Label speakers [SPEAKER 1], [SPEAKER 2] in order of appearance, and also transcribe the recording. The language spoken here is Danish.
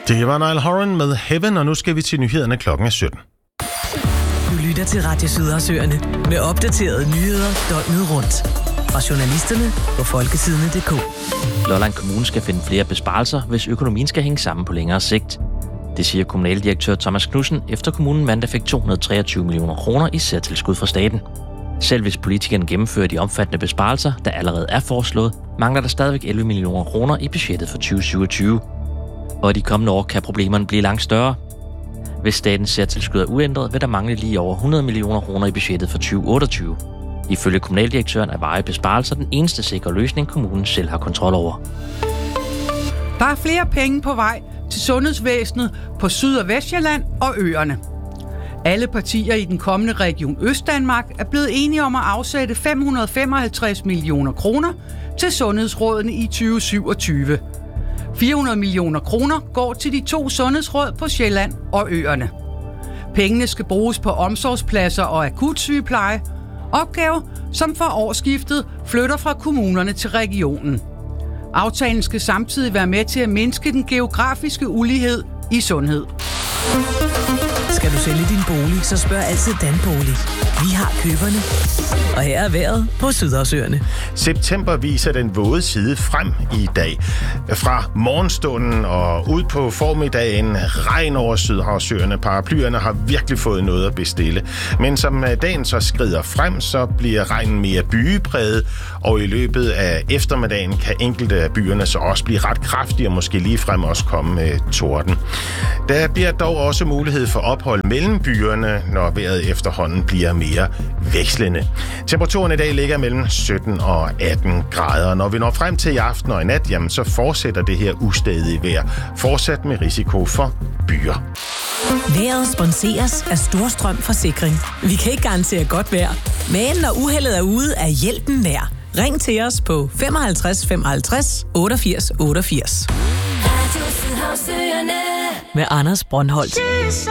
[SPEAKER 1] Det var Niall Horan med Heaven, og nu skal vi til nyhederne klokken 17.
[SPEAKER 2] Du lytter til Radio Sydersøerne med opdaterede nyheder døgnet rundt. Fra journalisterne på folketidene.dk.
[SPEAKER 3] Lolland Kommune skal finde flere besparelser, hvis økonomien skal hænge sammen på længere sigt. Det siger kommunaldirektør Thomas Knudsen, efter kommunen mandag fik 223 millioner kroner i særtilskud fra staten. Selv hvis politikerne gennemfører de omfattende besparelser, der allerede er foreslået, mangler der stadigvæk 11 millioner kroner i budgettet for 2027. Og de kommende år kan problemerne blive langt større. Hvis statens særtilskud er uændret, vil der mangle lige over 100 millioner kroner i budgettet for 2028. Ifølge kommunaldirektøren er varige besparelser den eneste sikre løsning, kommunen selv har kontrol over.
[SPEAKER 4] Der er flere penge på vej til sundhedsvæsenet på Syd- og Vestjylland og øerne. Alle partier i den kommende Region Østdanmark er blevet enige om at afsætte 555 millioner kroner til sundhedsrådene i 2027. 400 millioner kroner går til de 2 sundhedsråd på Sjælland og øerne. Pengene skal bruges på omsorgspladser og akutsygepleje, opgaver som for årsskiftet flytter fra kommunerne til regionen. Aftalen skal samtidig være med til at mindske den geografiske ulighed i sundhed.
[SPEAKER 2] Skal du sælge din bolig, så spørg altid Danbolig. Vi har køberne. Og her er vejret på Sydersøerne.
[SPEAKER 1] September viser den våde side frem i dag. Fra morgenstunden og ud på formiddagen, regn over Sydhavsøerne. Paraplyerne har virkelig fået noget at bestille. Men som dagen så skrider frem, så bliver regnen mere bygepræget, og i løbet af eftermiddagen kan enkelte af byerne så også blive ret kraftige og måske ligefrem også komme med torden. Der bliver dog også mulighed for ophold mellem byerne, når vejret efterhånden bliver mere vekslende. Temperaturen i dag ligger mellem 17 og 18 grader. Når vi når frem til i aften og i nat, jamen, så fortsætter det her ustadige vejr. Fortsat med risiko for byer.
[SPEAKER 2] Vejret sponseres af Storstrøm Forsikring. Vi kan ikke garantere godt vejr, men når uheldet er ude, er hjælpen nær. Ring til os på 55 55 88 88. Med Anders Brøndholt.